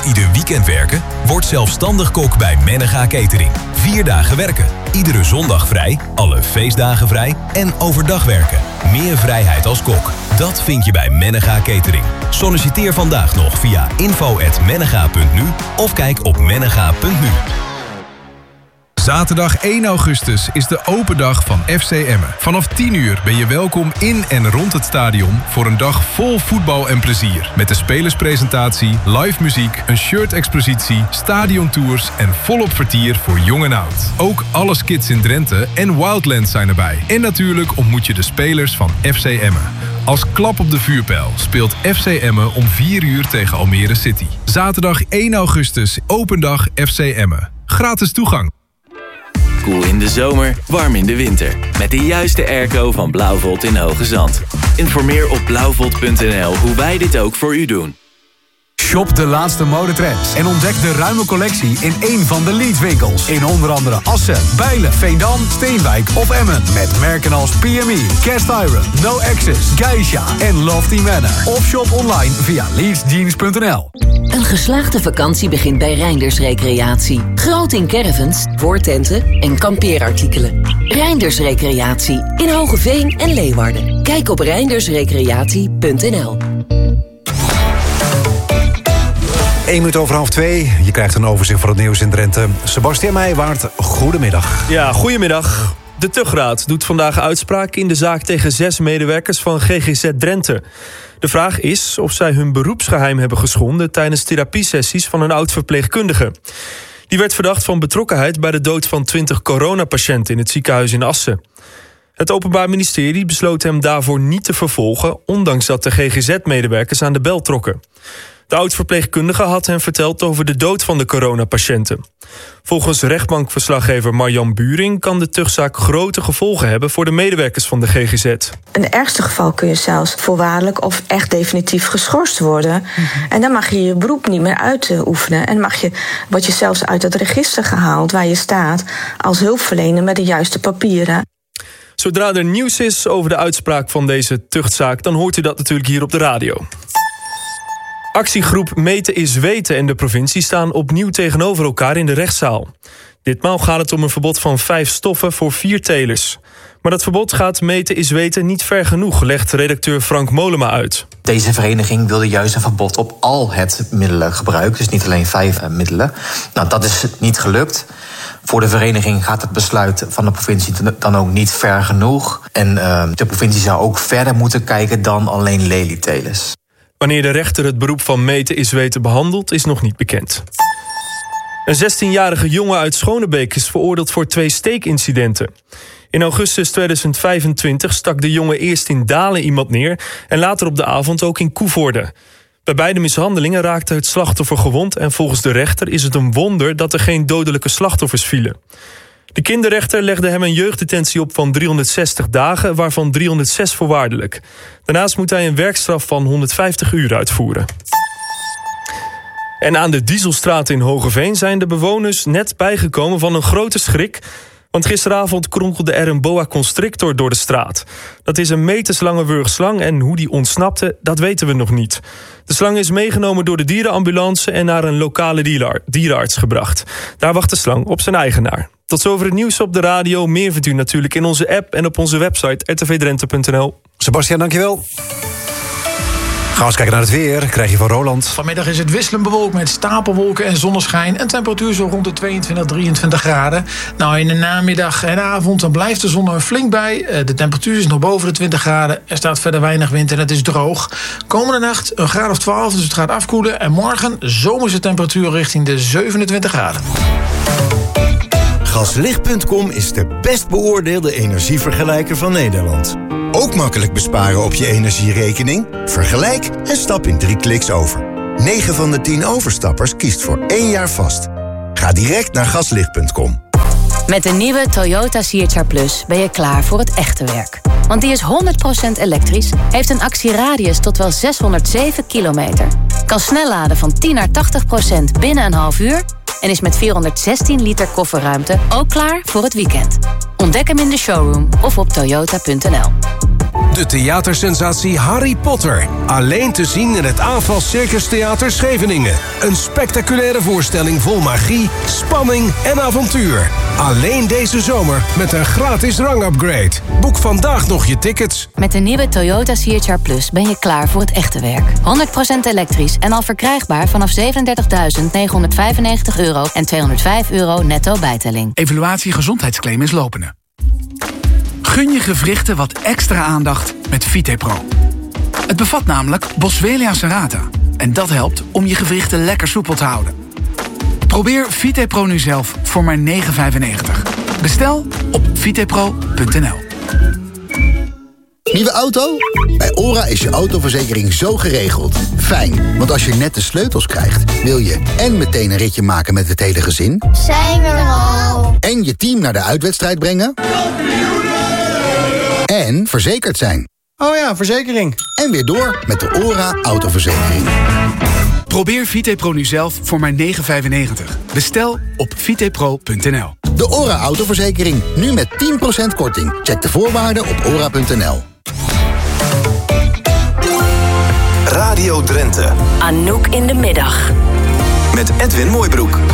niet ieder weekend werken? Word zelfstandig kok bij Mennega Catering. 4 dagen werken, iedere zondag vrij, alle feestdagen vrij en overdag werken. Meer vrijheid als kok, dat vind je bij Mennega Catering. Solliciteer vandaag nog via info@mennega.nu of kijk op mennega.nu. Zaterdag 1 augustus is de open dag van FC Emmen. Vanaf 10 uur ben je welkom in en rond het stadion voor een dag vol voetbal en plezier. Met de spelerspresentatie, live muziek, een shirt-expositie, stadiontours en volop vertier voor jong en oud. Ook alle Kids in Drenthe en Wildlands zijn erbij. En natuurlijk ontmoet je de spelers van FC Emmen. Als klap op de vuurpijl speelt FC Emmen om 4 uur tegen Almere City. Zaterdag 1 augustus, open dag FC Emmen. Gratis toegang. Koel in de zomer, warm in de winter. Met de juiste airco van Blauwvolt in Hoge Zand. Informeer op blauwvolt.nl hoe wij dit ook voor u doen. Shop de laatste modetrends en ontdek de ruime collectie in één van de Leeds-winkels. In onder andere Assen, Bijlen, Veendam, Steenwijk of Emmen. Met merken als PME, Cast Iron, No Access, Geisha en Lofty Manor. Of shop online via leedsjeans.nl. Een geslaagde vakantie begint bij Reinders Recreatie. Groot in caravans, voortenten en kampeerartikelen. Reinders Recreatie in Hogeveen en Leeuwarden. Kijk op reindersrecreatie.nl. 1 minuut over 1:30. Je krijgt een overzicht van het nieuws in Drenthe. Sebastian Meijwaard, goedemiddag. Ja, goedemiddag. De Tugraad doet vandaag uitspraak in de zaak tegen 6 medewerkers van GGZ Drenthe. De vraag is of zij hun beroepsgeheim hebben geschonden tijdens therapiesessies van een oud-verpleegkundige. Die werd verdacht van betrokkenheid bij de dood van 20 coronapatiënten in het ziekenhuis in Assen. Het Openbaar Ministerie besloot hem daarvoor niet te vervolgen, ondanks dat de GGZ-medewerkers aan de bel trokken. De oud-verpleegkundige had hen verteld over de dood van de coronapatiënten. Volgens rechtbankverslaggever Marjan Buring kan de tuchtzaak grote gevolgen hebben voor de medewerkers van de GGZ. In het ergste geval kun je zelfs voorwaardelijk of echt definitief geschorst worden. En dan mag je je beroep niet meer uitoefenen. En word je zelfs uit het register gehaald waar je staat als hulpverlener met de juiste papieren. Zodra er nieuws is over de uitspraak van deze tuchtzaak, dan hoort u dat natuurlijk hier op de radio. Actiegroep Meten is Weten en de provincie staan opnieuw tegenover elkaar in de rechtszaal. Ditmaal gaat het om een verbod van 5 stoffen voor 4 telers. Maar dat verbod gaat Meten is Weten niet ver genoeg, legt redacteur Frank Molema uit. Deze vereniging wilde juist een verbod op al het middelengebruik, dus niet alleen 5 middelen. Nou, dat is niet gelukt. Voor de vereniging gaat het besluit van de provincie dan ook niet ver genoeg. En de provincie zou ook verder moeten kijken dan alleen lelietelers. Wanneer de rechter het beroep van Meten is Weten behandelt, is nog niet bekend. Een 16-jarige jongen uit Schonebeek is veroordeeld voor 2 steekincidenten. In augustus 2025 stak de jongen eerst in Dalen iemand neer en later op de avond ook in Koevoorde. Bij beide mishandelingen raakte het slachtoffer gewond en volgens de rechter is het een wonder dat er geen dodelijke slachtoffers vielen. De kinderrechter legde hem een jeugddetentie op van 360 dagen, waarvan 306 voorwaardelijk. Daarnaast moet hij een werkstraf van 150 uur uitvoeren. En aan de Dieselstraat in Hogeveen zijn de bewoners net bijgekomen van een grote schrik. Want gisteravond kronkelde er een boa constrictor door de straat. Dat is een meterslange wurgslang en hoe die ontsnapte, dat weten we nog niet. De slang is meegenomen door de dierenambulance en naar een lokale dierenarts gebracht. Daar wacht de slang op zijn eigenaar. Tot zover het nieuws op de radio. Meer vindt u natuurlijk in onze app en op onze website rtvdrenthe.nl. Sebastian, dankjewel. Gaan we eens kijken naar het weer. Krijg je van Roland. Vanmiddag is het wisselend bewolkt met stapelwolken en zonneschijn. En temperatuur zo rond de 22, 23 graden. Nou, in de namiddag en avond dan blijft de zon er flink bij. De temperatuur is nog boven de 20 graden. Er staat verder weinig wind en het is droog. Komende nacht een graad of 12, dus het gaat afkoelen. En morgen zomerse temperatuur richting de 27 graden. Gaslicht.com is de best beoordeelde energievergelijker van Nederland. Ook makkelijk besparen op je energierekening? Vergelijk en stap in 3 kliks over. 9 van de 10 overstappers kiest voor 1 jaar vast. Ga direct naar gaslicht.com. Met de nieuwe Toyota CHR Plus ben je klaar voor het echte werk. Want die is 100% elektrisch, heeft een actieradius tot wel 607 kilometer. Kan snel laden van 10 naar 80% binnen een half uur... en is met 416 liter kofferruimte ook klaar voor het weekend. Ontdek hem in de showroom of op toyota.nl. De theatersensatie Harry Potter. Alleen te zien in het AFAS Circus Theater Scheveningen. Een spectaculaire voorstelling vol magie, spanning en avontuur. Alleen deze zomer met een gratis rangupgrade. Boek vandaag nog je tickets. Met de nieuwe Toyota CHR Plus ben je klaar voor het echte werk. 100% elektrisch en al verkrijgbaar vanaf €37.995 en €205 netto bijtelling. Evaluatie gezondheidsclaim is lopende. Gun je gewrichten wat extra aandacht met VitePro. Het bevat namelijk Boswellia serrata. En dat helpt om je gewrichten lekker soepel te houden. Probeer VitePro nu zelf voor maar €9,95. Bestel op vitepro.nl. Nieuwe auto? Bij OHRA is je autoverzekering zo geregeld. Fijn, want als je net de sleutels krijgt, wil je en meteen een ritje maken met het hele gezin. Zijn we er al? En je team naar de uitwedstrijd brengen. En verzekerd zijn. Oh ja, verzekering. En weer door met de OHRA autoverzekering. Probeer VitePro nu zelf voor maar €9,95. Bestel op vitepro.nl. De OHRA autoverzekering, nu met 10% korting. Check de voorwaarden op ora.nl. Radio Drenthe. Anouk in de middag. Met Edwin Mooibroek.